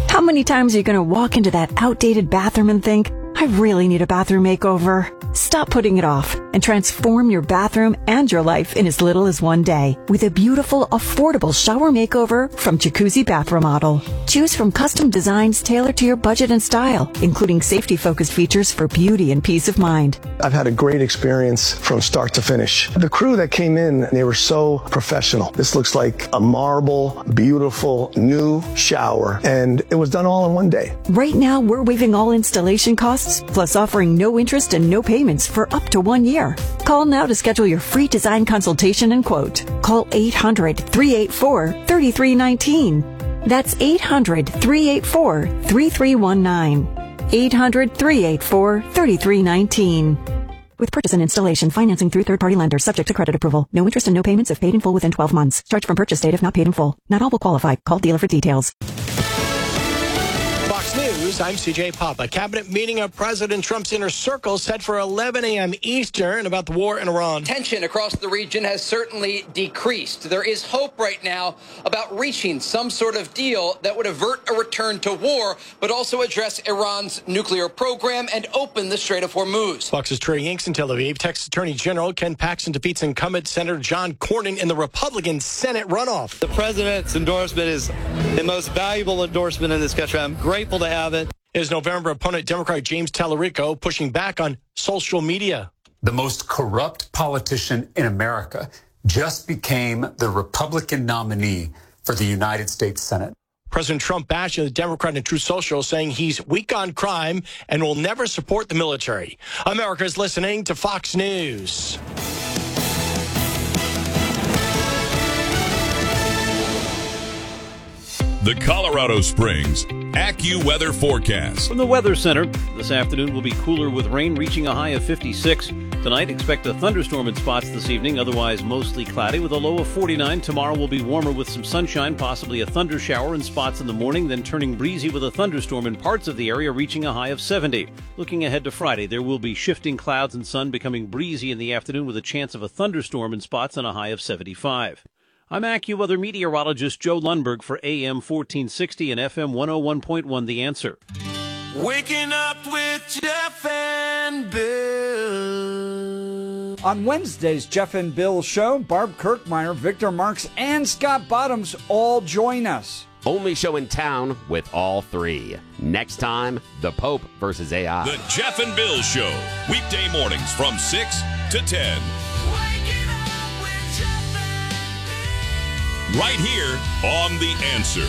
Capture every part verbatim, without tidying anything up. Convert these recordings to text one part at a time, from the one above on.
How many times are you going to walk into that outdated bathroom and think, I really need a bathroom makeover? Stop putting it off and transform your bathroom and your life in as little as one day with a beautiful, affordable shower makeover from Jacuzzi Bath Remodel. Choose from custom designs tailored to your budget and style, including safety-focused features for beauty and peace of mind. I've had a great experience from start to finish. The crew that came in, they were so professional. This looks like a marble, beautiful, new shower, and it was done all in one day. Right now, we're waiving all installation costs, plus offering no interest and no payments for up to one year. Call now to schedule your free design consultation and quote. Call eight hundred, three eight four, three three one nine. That's eight hundred, three eight four, three three one nine. eight hundred, three eight four, three three one nine. With purchase and installation, financing through third-party lenders, subject to credit approval. No interest and no payments if paid in full within twelve months. Charge from purchase date if not paid in full. Not all will qualify. Call dealer for details. Fox News, I'm C J Papa. Cabinet meeting of President Trump's inner circle set for eleven a.m. Eastern about the war in Iran. Tension across the region has certainly decreased. There is hope right now about reaching some sort of deal that would avert a return to war, but also address Iran's nuclear program and open the Strait of Hormuz. Fox's Trey Yanks in Tel Aviv. Texas Attorney General Ken Paxton defeats incumbent Senator John Cornyn in the Republican Senate runoff. The president's endorsement is the most valuable endorsement in this country. I'm grateful to have it. His November opponent, Democrat James Tallarico, pushing back on social media. The most corrupt politician in America just became the Republican nominee for the United States Senate. President Trump bashing the Democrat in Truth Social, saying he's weak on crime and will never support the military. America's listening to Fox News. The Colorado Springs AccuWeather forecast. From the Weather Center, this afternoon will be cooler with rain reaching a high of fifty-six. Tonight, expect a thunderstorm in spots this evening, otherwise mostly cloudy with a low of forty-nine. Tomorrow will be warmer with some sunshine, possibly a thunder shower in spots in the morning, then turning breezy with a thunderstorm in parts of the area reaching a high of seventy. Looking ahead to Friday, there will be shifting clouds and sun becoming breezy in the afternoon with a chance of a thunderstorm in spots and a high of seventy-five. I'm AccuWeather meteorologist Joe Lundberg for A M fourteen sixty and F M one oh one point one The Answer. Waking up with Jeff and Bill. On Wednesday's Jeff and Bill show, Barb Kirkmeyer, Victor Marks, and Scott Bottoms all join us. Only show in town with all three. Next time, the Pope versus A I. The Jeff and Bill Show. Weekday mornings from six to ten. Right here on The Answer.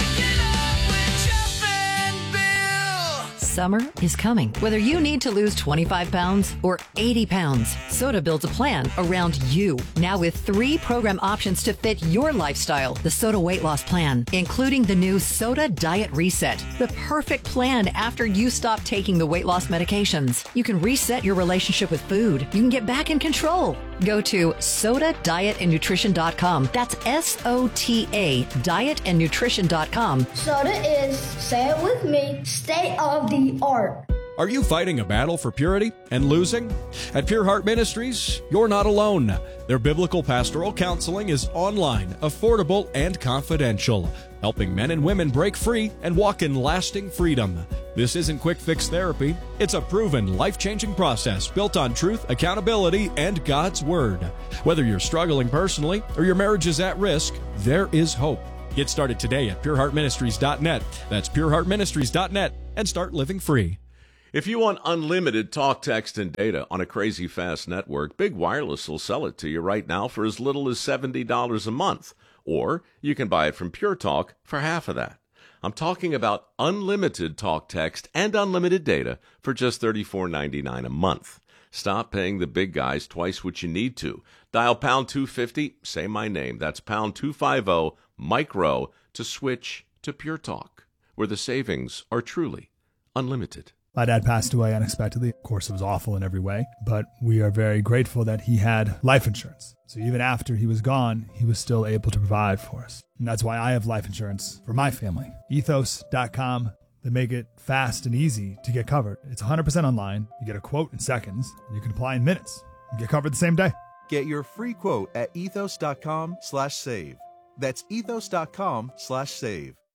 Summer is coming. Whether you need to lose twenty-five pounds or eighty pounds, Soda builds a plan around you. Now with three program options to fit your lifestyle. The Soda Weight Loss Plan, including the new Soda Diet Reset. The perfect plan after you stop taking the weight loss medications. You can reset your relationship with food. You can get back in control. Go to soda diet and nutrition dot com. That's S O T A, diet and nutrition dot com. Soda is, say it with me, state of the art. Are you fighting a battle for purity and losing? At Pure Heart Ministries, you're not alone. Their biblical pastoral counseling is online, affordable, and confidential, helping men and women break free and walk in lasting freedom. This isn't quick fix therapy. It's a proven, life-changing process built on truth, accountability, and God's Word. Whether you're struggling personally or your marriage is at risk, there is hope. Get started today at pure heart ministries dot net. That's pure heart ministries dot net and start living free. If you want unlimited talk, text, and data on a crazy fast network, Big Wireless will sell it to you right now for as little as seventy dollars a month. Or you can buy it from Pure Talk for half of that. I'm talking about unlimited talk, text, and unlimited data for just thirty-four ninety-nine a month. Stop paying the big guys twice what you need to. Dial pound two fifty, say my name. That's pound two fifty, micro, to switch to Pure Talk, where the savings are truly unlimited. My dad passed away unexpectedly. Of course, it was awful in every way, but we are very grateful that he had life insurance. So even after he was gone, he was still able to provide for us. And that's why I have life insurance for my family. ethos dot com. They make it fast and easy to get covered. It's one hundred percent online. You get a quote in seconds, and you can apply in minutes. You get covered the same day. Get your free quote at ethos dot com slash save. That's ethos dot com slash save.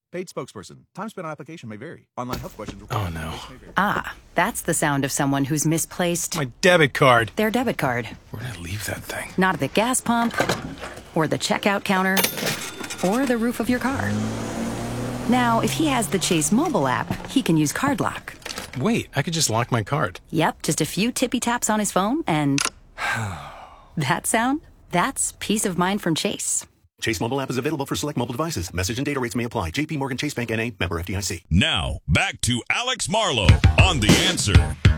Paid spokesperson. Time spent on application may vary. Online health questions. Oh, no. Ah, that's the sound of someone who's misplaced my debit card. Their debit card. Where did I leave that thing? Not at the gas pump, or the checkout counter, or the roof of your car. Now, if he has the Chase mobile app, he can use Card Lock. Wait, I could just lock my card. Yep, just a few tippy taps on his phone, and that sound? That's peace of mind from Chase. Chase mobile app is available for select mobile devices. Message and data rates may apply. J P Morgan Chase Bank N A, member F D I C. Now, back to Alex Marlow on The Answer.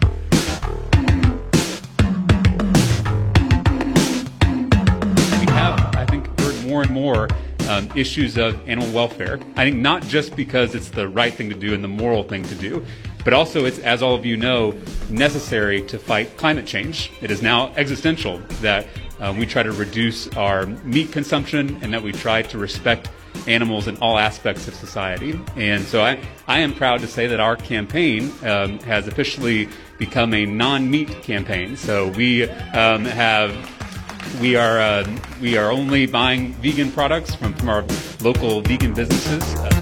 We have, I think, heard more and more um, issues of animal welfare. I think not just because it's the right thing to do and the moral thing to do, but also it's, as all of you know, necessary to fight climate change. It is now existential that Uh, we try to reduce our meat consumption and that we try to respect animals in all aspects of society. And so I, I am proud to say that our campaign um, has officially become a non-meat campaign. So we um, have we are uh, we are only buying vegan products from, from our local vegan businesses.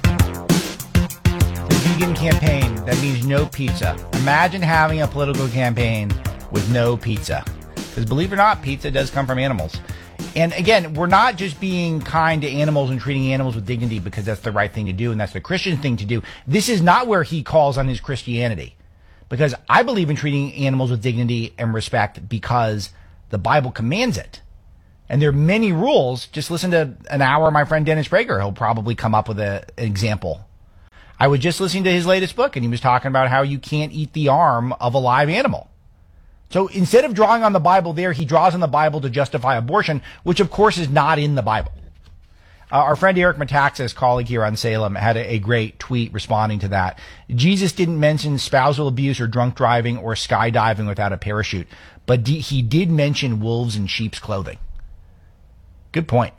The vegan campaign, that means no pizza. Imagine having a political campaign with no pizza. Because believe it or not, pizza does come from animals. And again, we're not just being kind to animals and treating animals with dignity because that's the right thing to do and that's the Christian thing to do. This is not where he calls on his Christianity. Because I believe in treating animals with dignity and respect because the Bible commands it. And there are many rules. Just listen to an hour of my friend Dennis Prager. He'll probably come up with a, an example. I was just listening to his latest book, and he was talking about how you can't eat the arm of a live animal. So instead of drawing on the Bible there, he draws on the Bible to justify abortion, which of course is not in the Bible. Uh, our friend Eric Metaxas, colleague here on Salem, had a, a great tweet responding to that. Jesus didn't mention spousal abuse or drunk driving or skydiving without a parachute, but d- he did mention wolves in sheep's clothing. Good point.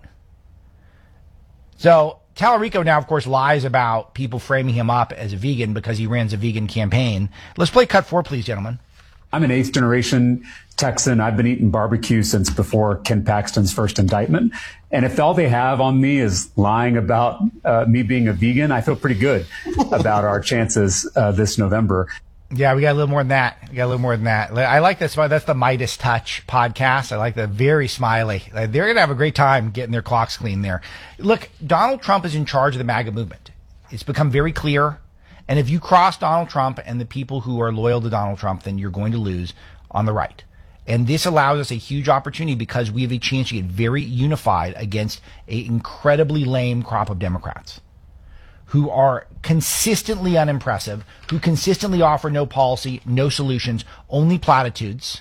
So Tallarico now, of course, lies about people framing him up as a vegan because he runs a vegan campaign. Let's play cut four, please, gentlemen. I'm an eighth generation Texan. I've been eating barbecue since before Ken Paxton's first indictment. And if all they have on me is lying about uh, me being a vegan, I feel pretty good about our chances uh, this November. Yeah, we got a little more than that. We got a little more than that. I like this one. That's the Midas Touch podcast. I like the very smiley. They're going to have a great time getting their clocks clean there. Look, Donald Trump is in charge of the MAGA movement. It's become very clear. And if you cross Donald Trump and the people who are loyal to Donald Trump, then you're going to lose on the right. And this allows us a huge opportunity because we have a chance to get very unified against an incredibly lame crop of Democrats who are consistently unimpressive, who consistently offer no policy, no solutions, only platitudes.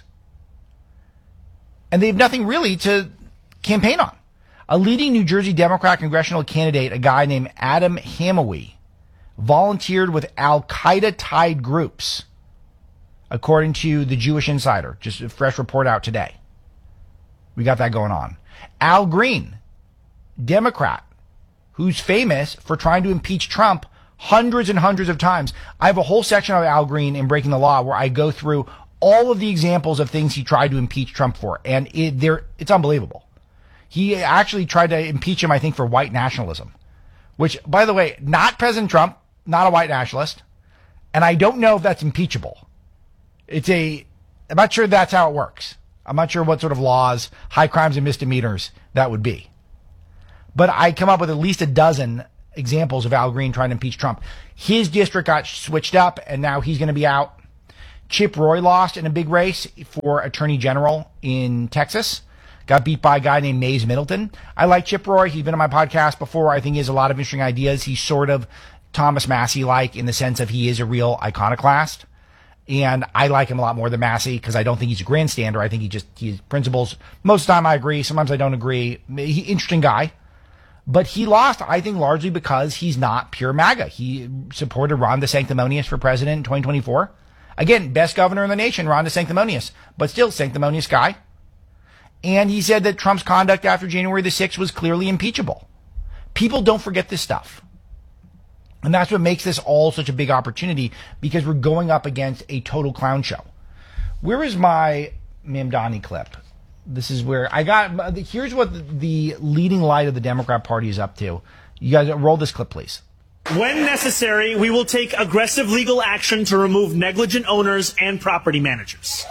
And they have nothing really to campaign on. A leading New Jersey Democrat congressional candidate, a guy named Adam Hamawi, volunteered with Al-Qaeda-tied groups, according to the Jewish Insider. Just a fresh report out today. We got that going on. Al Green, Democrat, who's famous for trying to impeach Trump hundreds and hundreds of times. I have a whole section of Al Green in Breaking the Law where I go through all of the examples of things he tried to impeach Trump for, and it, they're, it's unbelievable. He actually tried to impeach him, I think, for white nationalism, which, by the way, not President Trump, not a white nationalist, and I don't know if that's impeachable. It's a, I'm not sure that's how it works. I'm not sure what sort of laws, high crimes and misdemeanors that would be. But I come up with at least a dozen examples of Al Green trying to impeach Trump. His district got switched up, and now he's going to be out. Chip Roy lost in a big race for Attorney General in Texas. Got beat by a guy named Mays Middleton. I like Chip Roy. He's been on my podcast before. I think he has a lot of interesting ideas. He's sort of Thomas Massey-like in the sense of he is a real iconoclast. And I like him a lot more than Massey because I don't think he's a grandstander. I think he just, he has principles. Most of the time I agree. Sometimes I don't agree. He, interesting guy. But he lost, I think, largely because he's not pure MAGA. He supported Ron DeSanctimonious for president in twenty twenty-four. Again, best governor in the nation, Ron DeSanctimonious. But still, sanctimonious guy. And he said that Trump's conduct after January the sixth was clearly impeachable. People don't forget this stuff. And that's what makes this all such a big opportunity because we're going up against a total clown show. Where is my Mamdani clip? This is where I got, here's what the leading light of the Democrat Party is up to. You guys roll this clip, please. When necessary, we will take aggressive legal action to remove negligent owners and property managers.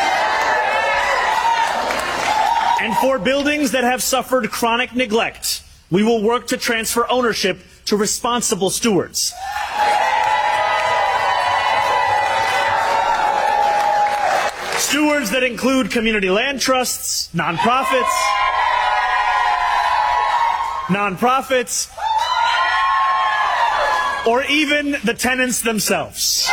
And for buildings that have suffered chronic neglect, we will work to transfer ownership to responsible stewards. Stewards that include community land trusts, nonprofits, nonprofits, or even the tenants themselves.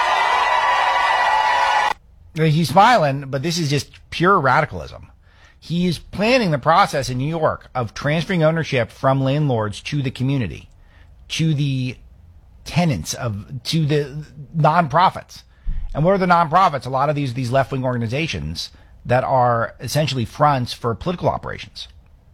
He's smiling, but this is just pure radicalism. He is planning the process in New York of transferring ownership from landlords to the community, to the tenants, of to the nonprofits. And what are the nonprofits? A lot of these these left-wing organizations that are essentially fronts for political operations.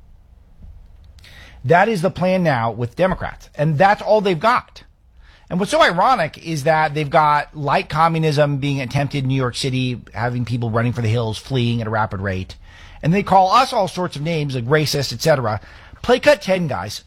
That is the plan now with Democrats, and that's all they've got. And what's so ironic is that they've got light communism being attempted in New York City, having people running for the hills, fleeing at a rapid rate. And they call us all sorts of names like racist, et cetera. Play cut ten, guys.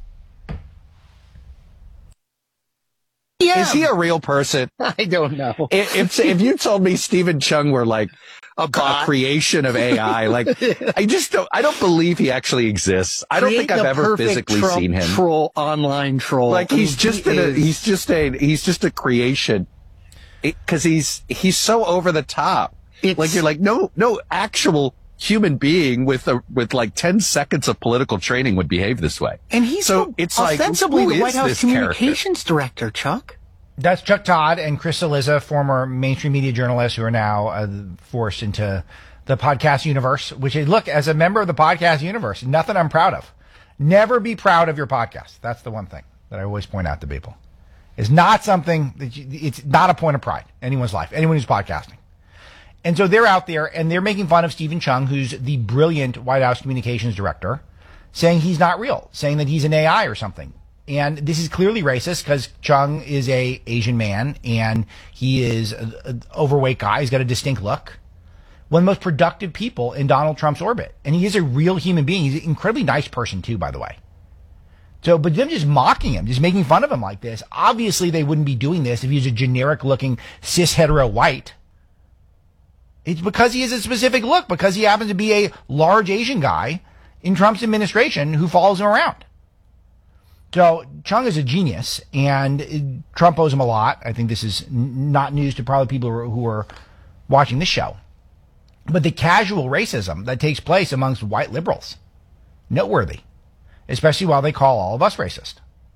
Yeah. Is he a real person? I don't know. If if, if you told me Stephen Chung were like a, a creation of A I, like I just don't. I don't believe he actually exists. I don't Create think I've ever physically Trump seen him. Troll, online troll. Like he's He just an, a, is- he's just a he's just a creation. Because he's he's so over the top. Like you're like no no actual human being with a with like ten seconds of political training would behave this way. And he's so it's like ostensibly who the is White House this character? communications director, Chuck. That's Chuck Todd and Chris Cillizza, former mainstream media journalists who are now uh, forced into the podcast universe, which is, look, as a member of the podcast universe, nothing I'm proud of. Never be proud of your podcast. That's the one thing that I always point out to people. It's not something that you, it's not a point of pride in anyone's life, anyone who's podcasting. And so they're out there and they're making fun of Stephen Chung, who's the brilliant White House communications director, saying he's not real, saying that he's an A I or something. And this is clearly racist because Chung is a Asian man and he is an overweight guy. He's got a distinct look. One of the most productive people in Donald Trump's orbit. And he is a real human being. He's an incredibly nice person too, by the way. So, but them just mocking him, just making fun of him like this. Obviously they wouldn't be doing this if he was a generic looking cis hetero white. It's because he has a specific look, because he happens to be a large Asian guy in Trump's administration who follows him around. So Chung is a genius, and Trump owes him a lot. I think this is n- not news to probably people who are watching this show. But the casual racism that takes place amongst white liberals, noteworthy, especially while they call all of us racist.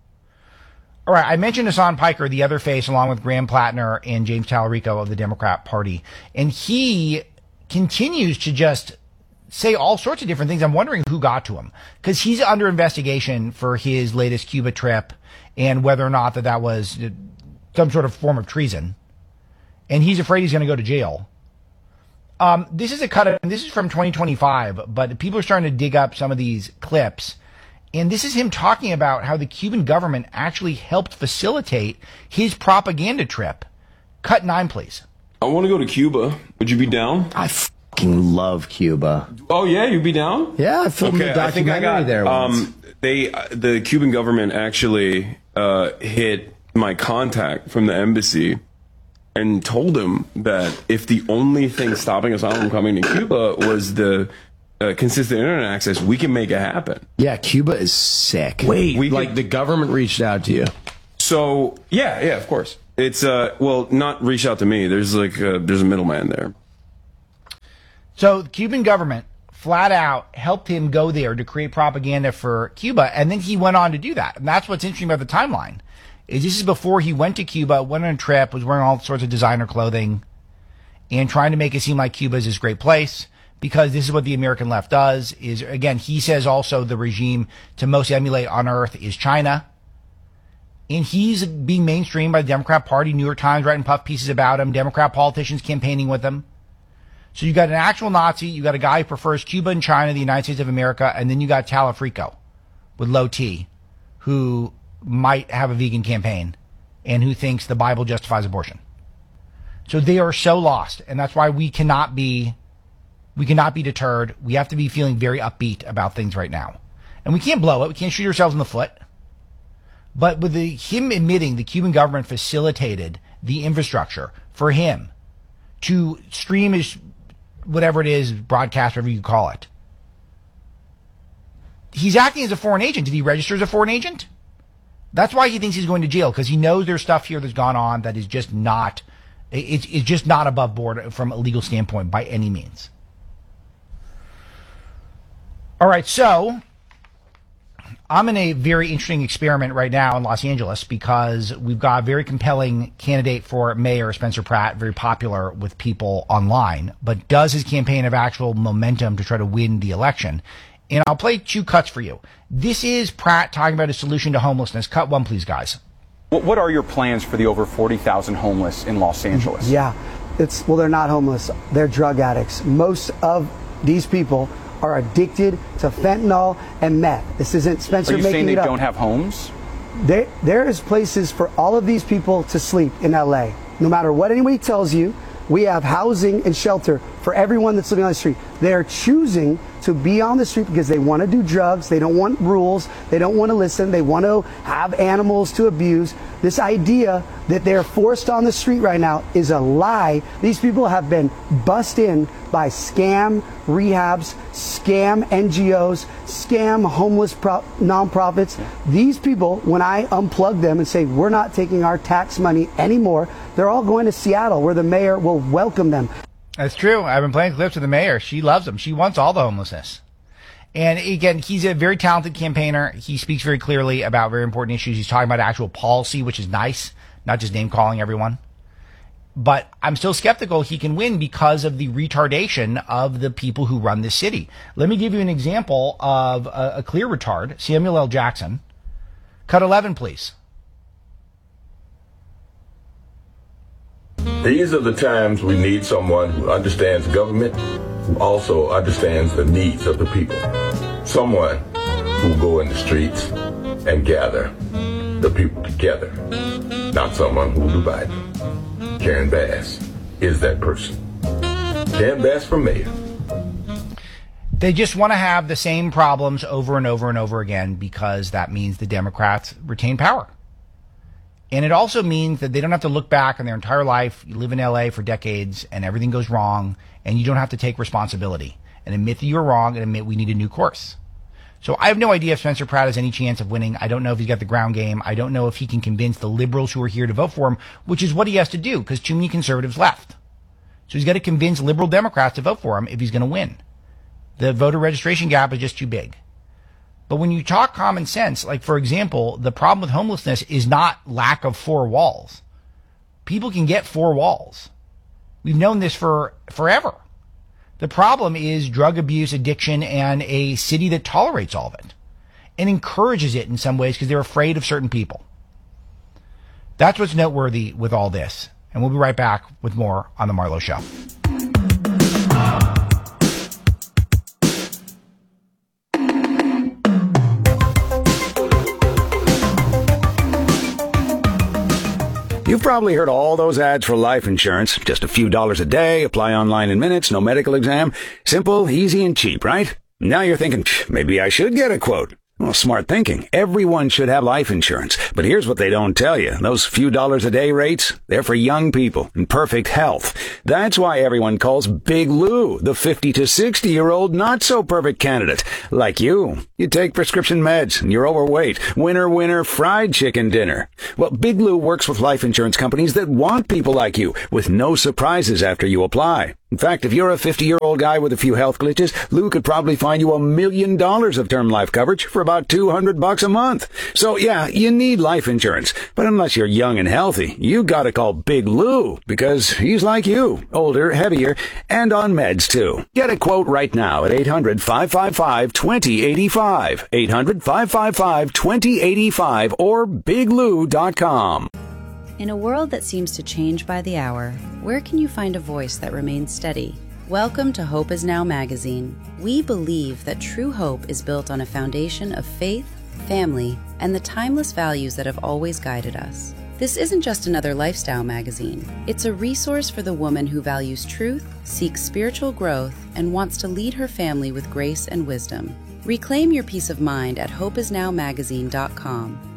All right, I mentioned Hassan Piker, the other face, along with Graham Plattner and James Tallarico of the Democrat Party. And he continues to just say all sorts of different things. I'm wondering who got to him, because he's under investigation for his latest Cuba trip and whether or not that that was some sort of form of treason. And he's afraid he's going to go to jail. Um, this is a cut of, and this is from twenty twenty-five, but people are starting to dig up some of these clips. And this is him talking about how the Cuban government actually helped facilitate his propaganda trip. Cut nine, please. I want to go to Cuba. Would you be down? I fucking love Cuba. Oh yeah, you'd be down? Yeah, I filmed okay, a documentary I think I got, there once. Um, they, the Cuban government actually uh, hit my contact from the embassy and told him that if the only thing stopping us all from coming to Cuba was the uh, consistent internet access, we can make it happen. Yeah, Cuba is sick. Wait, we like could, the government reached out to you? So yeah, yeah, of course. It's uh, well, not reach out to me. There's like a, there's a middleman there. So the Cuban government flat out helped him go there to create propaganda for Cuba, and then he went on to do that. And that's what's interesting about the timeline. Is this is before he went to Cuba, went on a trip, was wearing all sorts of designer clothing, and trying to make it seem like Cuba is this great place, because this is what the American left does. Is again, he says also the regime to most emulate on earth is China. And he's being mainstreamed by the Democrat Party, New York Times writing puff pieces about him, Democrat politicians campaigning with him. So you got an actual Nazi, you got a guy who prefers Cuba and China, the United States of America, and then you got Talafrico with low T, who might have a vegan campaign and who thinks the Bible justifies abortion. So they are so lost, and that's why we cannot be we cannot be deterred. We have to be feeling very upbeat about things right now. And we can't blow it. We can't shoot ourselves in the foot. But with the, him admitting the Cuban government facilitated the infrastructure for him to stream his, whatever it is, broadcast, whatever you call it, he's acting as a foreign agent. Did he register as a foreign agent? That's why he thinks he's going to jail, because he knows there's stuff here that's gone on that is just not, it's, it's just not above board from a legal standpoint by any means. All right, so I'm in a very interesting experiment right now in Los Angeles because we've got a very compelling candidate for mayor, Spencer Pratt, very popular with people online, but does his campaign have actual momentum to try to win the election? And I'll play two cuts for you. This is Pratt talking about a solution to homelessness. Cut one, please, guys. What are your plans for the over forty thousand homeless in Los Angeles? Yeah, it's, well, they're not homeless. They're drug addicts. Most of these people are addicted to fentanyl and meth. This isn't Spencer making it up. Are you saying they don't have homes? There, there is places for all of these people to sleep in L A. No matter what anybody tells you, we have housing and shelter for everyone that's living on the street. They're choosing to be on the street because they want to do drugs. They don't want rules. They don't want to listen. They want to have animals to abuse. This idea that they're forced on the street right now is a lie. These people have been bussed in by scam rehabs, scam N G Os, scam homeless pro- nonprofits. These people, when I unplug them and say, we're not taking our tax money anymore, they're all going to Seattle where the mayor will welcome them. That's true. I've been playing clips with the mayor. She loves them. She wants all the homelessness. And again, he's a very talented campaigner. He speaks very clearly about very important issues. He's talking about actual policy, which is nice, not just name calling everyone. But I'm still skeptical he can win because of the retardation of the people who run this city. Let me give you an example of a, a clear retard, Samuel L. Jackson. Cut eleven, please. These are the times we need someone who understands government, who also understands the needs of the people. Someone who will go in the streets and gather the people together, not someone who will divide them. Karen Bass is that person. Karen Bass for mayor. They just want to have the same problems over and over and over again because that means the Democrats retain power. And it also means that they don't have to look back on their entire life. You live in L A for decades and everything goes wrong and you don't have to take responsibility and admit that you're wrong and admit we need a new course. So I have no idea if Spencer Pratt has any chance of winning. I don't know if he's got the ground game. I don't know if he can convince the liberals who are here to vote for him, which is what he has to do because too many conservatives left. So he's got to convince liberal Democrats to vote for him if he's going to win. The voter registration gap is just too big. But when you talk common sense, like, for example, the problem with homelessness is not lack of four walls. People can get four walls. We've known this for forever. The problem is drug abuse, addiction, and a city that tolerates all of it and encourages it in some ways because they're afraid of certain people. That's what's noteworthy with all this. And we'll be right back with more on The Marlowe Show. You've probably heard all those ads for life insurance. Just a few dollars a day, apply online in minutes, no medical exam. Simple, easy, and cheap, right? Now you're thinking, maybe I should get a quote. Well, smart thinking. Everyone should have life insurance. But here's what they don't tell you. Those few dollars a day rates, they're for young people in perfect health. That's why everyone calls Big Lou the fifty to sixty year old not so perfect candidate. Like you. You take prescription meds and you're overweight. Winner, winner, fried chicken dinner. Well, Big Lou works with life insurance companies that want people like you with no surprises after you apply. In fact, if you're a fifty-year-old guy with a few health glitches, Lou could probably find you a million dollars of term life coverage for about two hundred bucks a month. So yeah, you need life insurance. But unless you're young and healthy, you gotta call Big Lou because he's like you, older, heavier, and on meds too. Get a quote right now at eight hundred, five five five, two zero eight five, eight hundred, five five five, two zero eight five, or big lou dot com. In a world that seems to change by the hour, where can you find a voice that remains steady? Welcome to Hope Is Now magazine. We believe that true hope is built on a foundation of faith, family, and the timeless values that have always guided us. This isn't just another lifestyle magazine. It's a resource for the woman who values truth, seeks spiritual growth, and wants to lead her family with grace and wisdom. Reclaim your peace of mind at hope is now magazine dot com.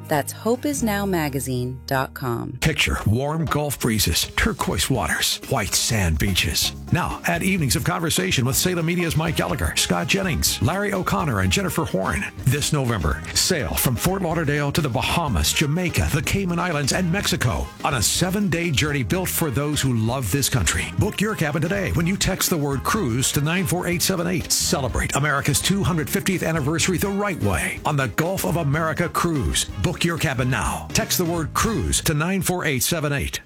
That's hope is now magazine dot com. Picture warm Gulf breezes, turquoise waters, white sand beaches. Now, add evenings of conversation with Salem Media's Mike Gallagher, Scott Jennings, Larry O'Connor, and Jennifer Horn. This November, sail from Fort Lauderdale to the Bahamas, Jamaica, the Cayman Islands, and Mexico on a seven-day journey built for those who love this country. Book your cabin today when you text the word cruise to nine four eight seven eight. Celebrate America's two hundred fiftieth anniversary the right way on the Gulf of America Cruise. Book your cabin now. Text the word cruise to nine four eight seven eight.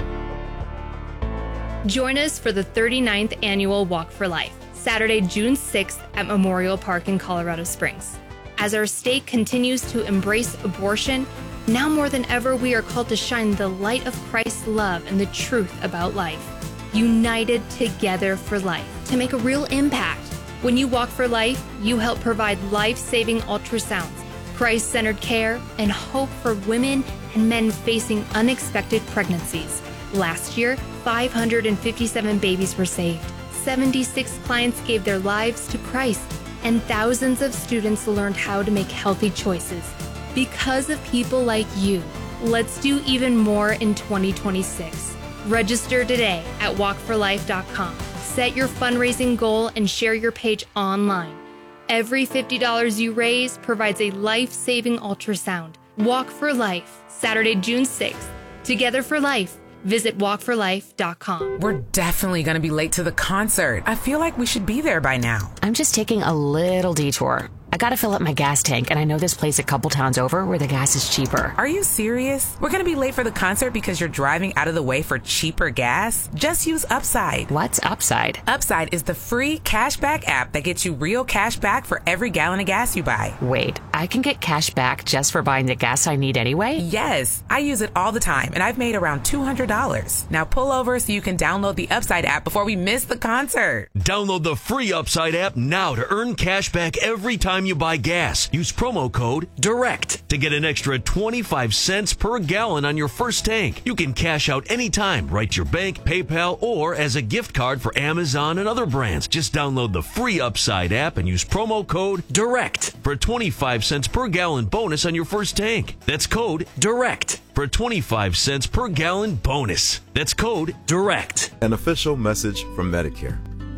Join us for the thirty-ninth Annual Walk for Life, Saturday, June sixth at Memorial Park in Colorado Springs. As our state continues to embrace abortion, now more than ever we are called to shine the light of Christ's love and the truth about life. United together for life to make a real impact. When you walk for life, you help provide life-saving ultrasounds, Christ-centered care, and hope for women and men facing unexpected pregnancies. Last year, five hundred fifty-seven babies were saved. seventy-six clients gave their lives to Christ, and thousands of students learned how to make healthy choices. Because of people like you, let's do even more in twenty twenty-six. Register today at walk for life dot com. Set your fundraising goal and share your page online. Every fifty dollars you raise provides a life-saving ultrasound. Walk for Life, Saturday, June sixth. Together for Life. Visit walk for life dot com. We're definitely going to be late to the concert. I feel like we should be there by now. I'm just taking a little detour. I gotta fill up my gas tank, and I know this place a couple towns over where the gas is cheaper. Are you serious? We're gonna be late for the concert because you're driving out of the way for cheaper gas? Just use Upside. What's Upside? Upside is the free cashback app that gets you real cash back for every gallon of gas you buy. Wait, I can get cash back just for buying the gas I need anyway? Yes, I use it all the time, and I've made around two hundred dollars. Now pull over so you can download the Upside app before we miss the concert. Download the free Upside app now to earn cash back every time you buy gas. Use promo code DIRECT to get an extra twenty-five cents per gallon on your first tank. You can cash out anytime, right to your bank, PayPal, or as a gift card for Amazon and other brands. Just download the free Upside app and use promo code DIRECT for a twenty-five cents per gallon bonus on your first tank. That's code DIRECT for a twenty-five cents per gallon bonus. That's code DIRECT. An official message from Medicare.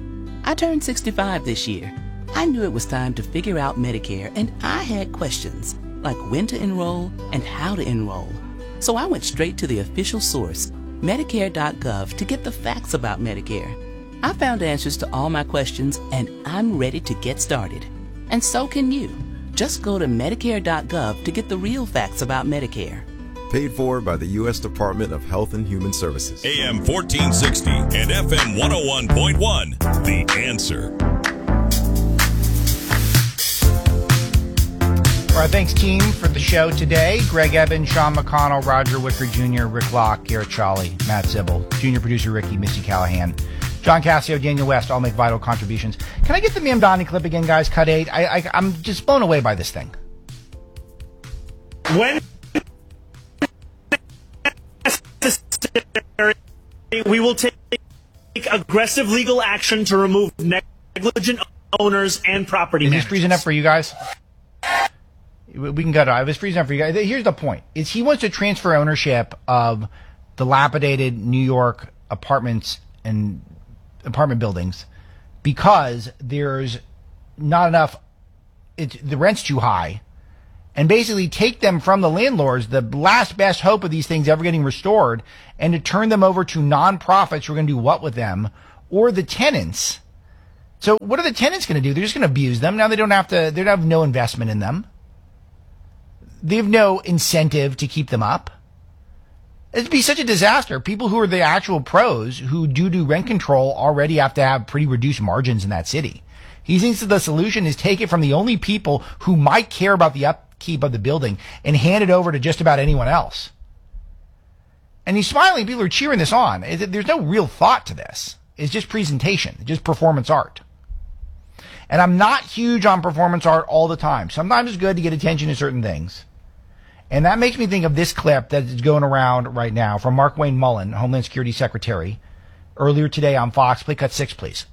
I turned sixty-five this year. I knew it was time to figure out Medicare, and I had questions, like when to enroll and how to enroll. So I went straight to the official source, Medicare dot gov, to get the facts about Medicare. I found answers to all my questions, and I'm ready to get started. And so can you. Just go to Medicare dot gov to get the real facts about Medicare. Paid for by the U S Department of Health and Human Services. A M fourteen sixty and F M one oh one point one. The Answer. All right, thanks, team, for the show today. Greg Evans, Sean McConnell, Roger Wicker Junior, Rick Locke, Garrett Chawley, Matt Zibble, Junior Producer Ricky, Missy Callahan, John Cassio, Daniel West, all make vital contributions. Can I get the Mamdani clip again, guys? Cut eight. I, I, I'm just blown away by this thing. When necessary, we will take aggressive legal action to remove negligent owners and property Is managers. this freezing up for you guys? We can cut it. I was freezing up for you guys. Here's the point: is he wants to transfer ownership of dilapidated New York apartments and apartment buildings because there's not enough. It's the rent's too high, and basically take them from the landlords, the last best hope of these things ever getting restored, and to turn them over to nonprofits who are going to do what with them, or the tenants. So what are the tenants going to do? They're just going to abuse them. Now they don't have to. They don't have no investment in them. They have no incentive to keep them up. It'd be such a disaster. People who are the actual pros who do do rent control already have to have pretty reduced margins in that city. He thinks that the solution is take it from the only people who might care about the upkeep of the building and hand it over to just about anyone else. And he's smiling. People are cheering this on. There's no real thought to this. It's just presentation, just performance art. And I'm not huge on performance art all the time. Sometimes it's good to get attention to certain things. And that makes me think of this clip that is going around right now from Markwayne Mullin, Homeland Security Secretary, earlier today on Fox. Play cut six, please.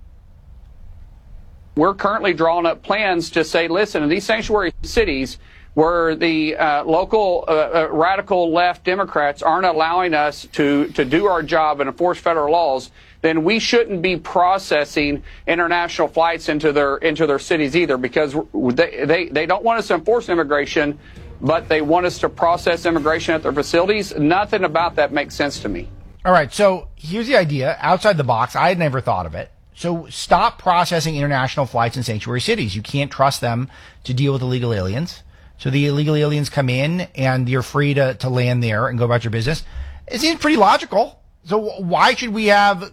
We're currently drawing up plans to say, listen, in these sanctuary cities, where the uh, local uh, uh, radical left Democrats aren't allowing us to, to do our job and enforce federal laws, then we shouldn't be processing international flights into their into their cities either, because they, they, they don't want us to enforce immigration, but they want us to process immigration at their facilities. Nothing about that makes sense to me. All right, so here's the idea. Outside the box, I had never thought of it. So stop processing international flights in sanctuary cities. You can't trust them to deal with illegal aliens. So the illegal aliens come in and you're free to, to land there and go about your business. It seems pretty logical. So why should we have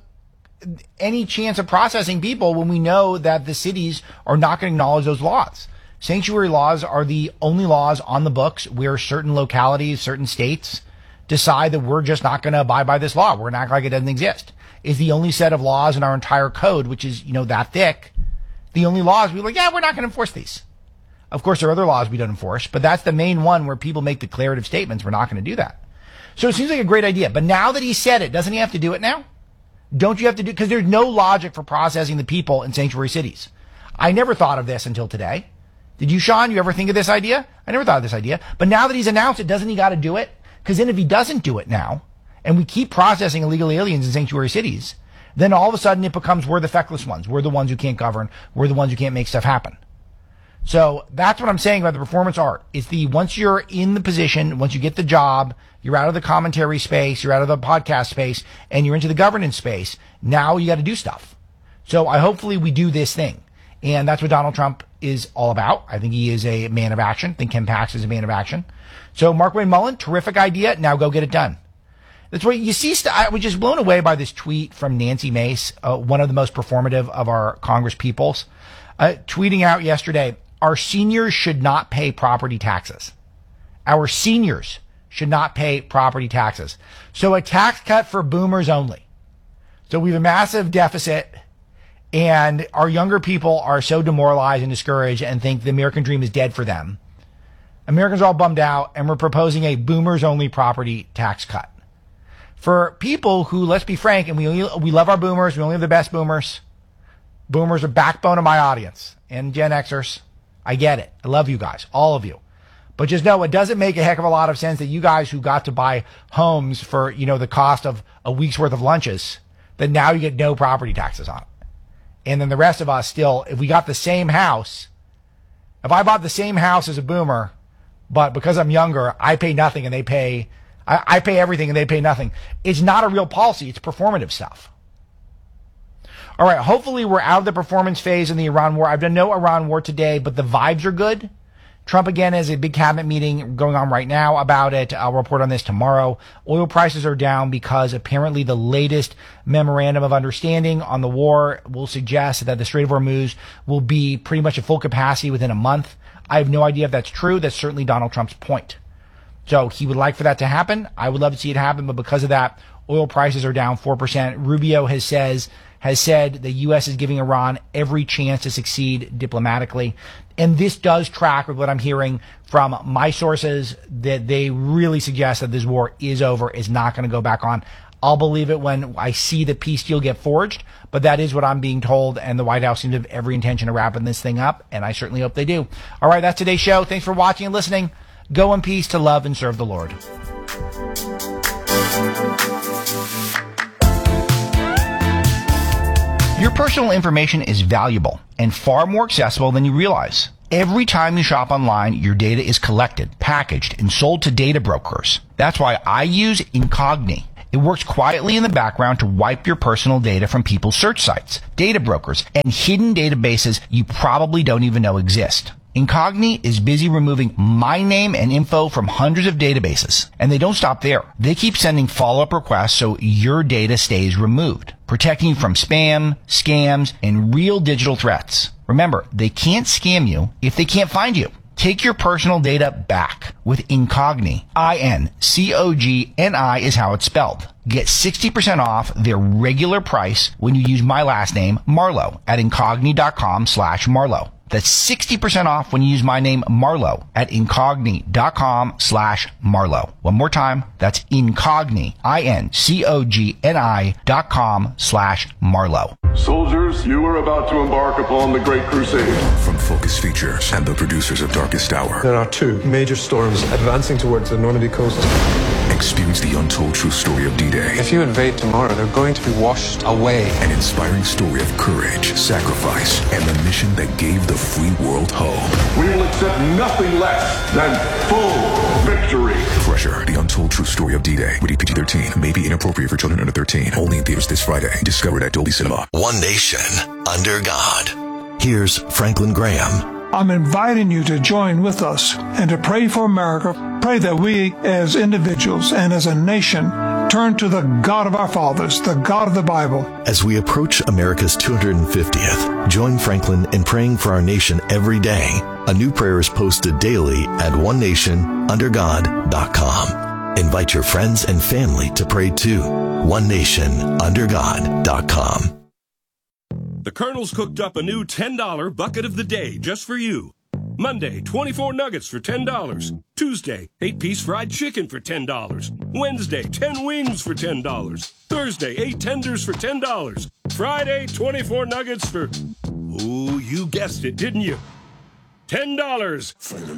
any chance of processing people when we know that the cities are not going to acknowledge those laws? Sanctuary laws are the only laws on the books where certain localities, certain states decide that we're just not going to abide by this law. We're going to act like it doesn't exist. Is the only set of laws in our entire code, which is, you know, that thick. The only laws we're like, yeah, we're not going to enforce these. Of course, there are other laws we don't enforce, but that's the main one where people make declarative statements. We're not going to do that. So it seems like a great idea. But now that he said it, doesn't he have to do it now? Don't you have to do, because there's no logic for processing the people in sanctuary cities. I never thought of this until today. Did you, Sean? You ever think of this idea? I never thought of this idea. But now that he's announced it, doesn't he got to do it? Because then if he doesn't do it now, and we keep processing illegal aliens in sanctuary cities, then all of a sudden it becomes we're the feckless ones. We're the ones who can't govern. We're the ones who can't make stuff happen. So that's what I'm saying about the performance art. It's the, once you're in the position, once you get the job, you're out of the commentary space, you're out of the podcast space, and you're into the governance space. Now you got to do stuff. So I hopefully we do this thing. And that's what Donald Trump is all about. I think he is a man of action. I think Ken Pax is a man of action. So Markwayne Mullin, terrific idea. Now go get it done. That's what you see. St- I was just blown away by this tweet from Nancy Mace, uh, one of the most performative of our Congress peoples, uh, tweeting out yesterday, our seniors should not pay property taxes. Our seniors should not pay property taxes. So a tax cut for boomers only. So we have a massive deficit, and our younger people are so demoralized and discouraged and think the American dream is dead for them. Americans are all bummed out, and we're proposing a boomers only property tax cut. For people who, let's be frank, and we only, we love our boomers, we only have the best boomers. Boomers are backbone of my audience, and Gen Xers. I get it. I love you guys, all of you. But just know it doesn't make a heck of a lot of sense that you guys who got to buy homes for, you know, the cost of a week's worth of lunches, that now you get no property taxes on it. And then the rest of us still, if we got the same house, if I bought the same house as a boomer, but because I'm younger, I pay nothing and they pay, I, I pay everything and they pay nothing. It's not a real policy. It's performative stuff. All right, hopefully we're out of the performance phase in the Iran war. I've done no Iran war today, but the vibes are good. Trump, again, has a big cabinet meeting going on right now about it. I'll report on this tomorrow. Oil prices are down because apparently the latest memorandum of understanding on the war will suggest that the Strait of Hormuz will be pretty much at full capacity within a month. I have no idea if that's true. That's certainly Donald Trump's point. So he would like for that to happen. I would love to see it happen, but because of that, oil prices are down four percent. Rubio has says has said the U S is giving Iran every chance to succeed diplomatically. And this does track with what I'm hearing from my sources, that they really suggest that this war is over, is not going to go back on. I'll believe it when I see the peace deal get forged, but that is what I'm being told, and the White House seems to have every intention of wrapping this thing up, and I certainly hope they do. All right, that's today's show. Thanks for watching and listening. Go in peace to love and serve the Lord. Your personal information is valuable and far more accessible than you realize. Every time you shop online, your data is collected, packaged, and sold to data brokers. That's why I use Incogni. It works quietly in the background to wipe your personal data from people's search sites, data brokers, and hidden databases you probably don't even know exist. Incogni is busy removing my name and info from hundreds of databases. And they don't stop there. They keep sending follow-up requests so your data stays removed, protecting you from spam, scams, and real digital threats. Remember, they can't scam you if they can't find you. Take your personal data back with Incogni. I N C O G N I is how it's spelled. Get sixty percent off their regular price when you use my last name, Marlowe, at incogni.com slash Marlowe. That's sixty percent off when you use my name, Marlowe, at incogni.com slash Marlowe. One more time, that's Incogni, I N C O G N I dot com slash Marlowe. Soldiers believers, you are about to embark upon the Great Crusade. From Focus Features and the producers of Darkest Hour. There are two major storms advancing towards the Normandy coast. Experience the untold true story of D-Day. If you invade tomorrow, they're going to be washed away. An inspiring story of courage, sacrifice, and the mission that gave the free world hope. We will accept nothing less than full victory. Crusher, the untold true story of D-Day. Rated P G thirteen. May be inappropriate for children under thirteen. Only in theaters this Friday. Discovered at Dolby Cinema. One nation under God. Here's Franklin Graham. I'm inviting you to join with us and to pray for America. Pray that we as individuals and as a nation turn to the God of our fathers, the God of the Bible. As we approach America's two hundred fiftieth, join Franklin in praying for our nation every day. A new prayer is posted daily at one nation under god dot com. Invite your friends and family to pray too. one nation under god dot com. The Colonel's cooked up a new ten dollar bucket of the day just for you. Monday, twenty-four nuggets for ten dollars. Tuesday, eight piece fried chicken for ten dollars. Wednesday, ten wings for ten dollars. Thursday, eight tenders for ten dollars. Friday, twenty-four nuggets for... Ooh, you guessed it, didn't you? ten dollars.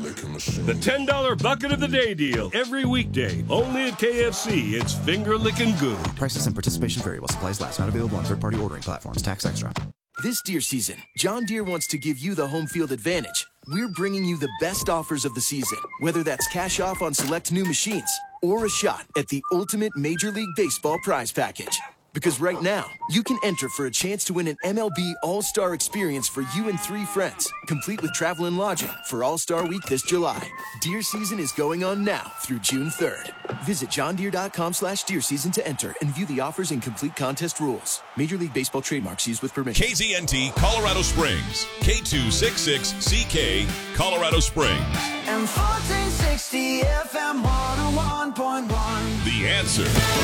The ten dollar bucket of the day deal. Every weekday. Only at K F C. It's finger-licking good. Prices and participation vary while supplies last. Not available on third-party ordering platforms. Tax extra. This deer season, John Deere wants to give you the home field advantage. We're bringing you the best offers of the season, whether that's cash off on select new machines or a shot at the ultimate Major League Baseball prize package. Because right now, you can enter for a chance to win an M L B All-Star experience for you and three friends, complete with travel and lodging for All-Star Week this July. Deer season is going on now through June third. Visit john deere dot com slash deer season to enter and view the offers and complete contest rules. Major League Baseball trademarks used with permission. K Z N T Colorado Springs, K two sixty-six C K, Colorado Springs. And fourteen sixty F M one oh one point one. The Answer.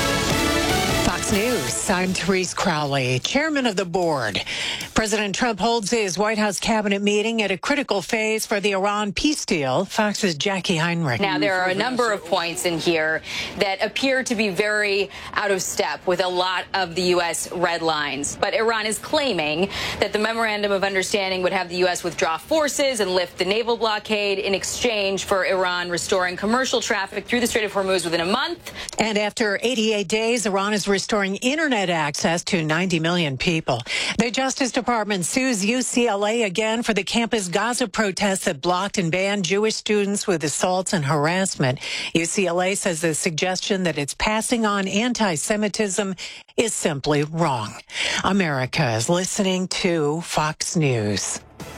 Fox News, I'm Therese Crowley, chairman of the board. President Trump holds his White House cabinet meeting at a critical phase for the Iran peace deal. Fox's Jackie Heinrich. Now, there are a number of points in here that appear to be very out of step with a lot of the U S red lines. But Iran is claiming that the memorandum of understanding would have the U S withdraw forces and lift the naval blockade in exchange for Iran restoring commercial traffic through the Strait of Hormuz within a month. And after eighty-eight days, Iran is restoring internet access to ninety million people. The Justice Department sues U C L A again for the campus Gaza protests that blocked and banned Jewish students with assaults and harassment. U C L A says the suggestion that it's passing on anti-Semitism is simply wrong. America is listening to Fox News.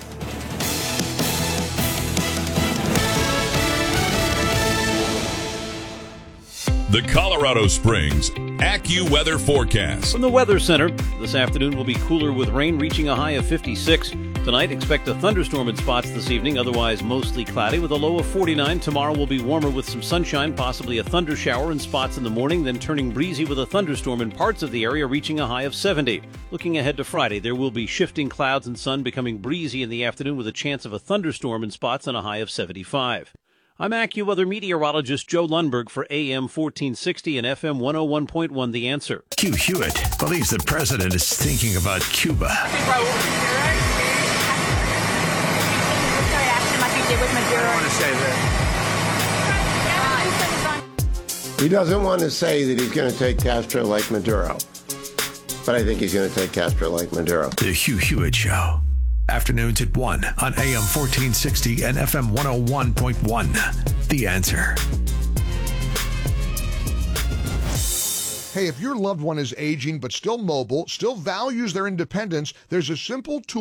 The Colorado Springs AccuWeather forecast. From the Weather Center, this afternoon will be cooler with rain reaching a high of fifty-six. Tonight, expect a thunderstorm in spots this evening, otherwise mostly cloudy with a low of forty-nine. Tomorrow will be warmer with some sunshine, possibly a thunder shower in spots in the morning, then turning breezy with a thunderstorm in parts of the area reaching a high of seventy. Looking ahead to Friday, there will be shifting clouds and sun becoming breezy in the afternoon with a chance of a thunderstorm in spots and a high of seventy-five. I'm AccuWeather meteorologist Joe Lundberg for A M fourteen sixty and F M one oh one point one The Answer. Hugh Hewitt believes the president is thinking about Cuba. He doesn't want to say that he's going to take Castro like Maduro, but I think he's going to take Castro like Maduro. The Hugh Hewitt Show. Afternoons at one on A M fourteen sixty and F M one oh one point one. The Answer. Hey, if your loved one is aging but still mobile, still values their independence, there's a simple tool